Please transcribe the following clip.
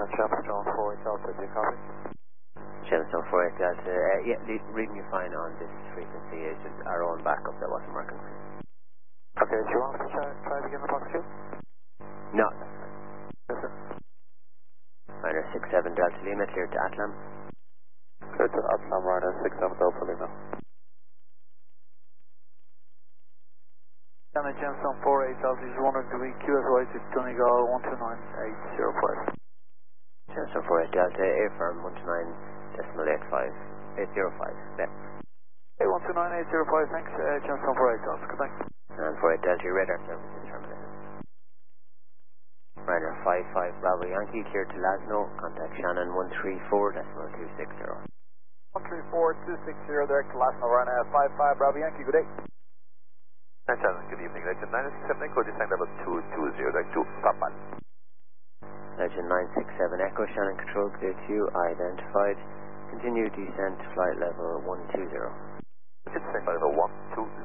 Gemstone 48 Delta, do you copy? Gemstone 48 Delta, yeah, reading you fine on this frequency. It's just our own backup that wasn't working. Okay, do you want us to try to get in the box too? No, that's fine. Yes, sir. Ryder 67 Delta Lima, clear to Atlam. Clear to Atlam, Ryder 67 Delta Lima. Gemstone 48 Delta, just wondering, do we QSY to Donegal 129805? Gemstone 48 Delta, airfirm 129.85, 805, yeah. Hey, 129805, thanks, Gemstone 48 Delta, goodbye. And 48 Delta, your radar service is terminated. Ryder 55 Bravo Yankee, clear to Lasno, contact Shannon 134.260. 134.260, direct to Lasno, Ryder 55 Bravo Yankee, good day. Hi, Shannon, good evening. Legend 967 Echo, descend level 220, direct to Papal. Legend 967 Echo, Shannon Control, clear to you, identified. Continue descent, flight level 120. Descent level 120.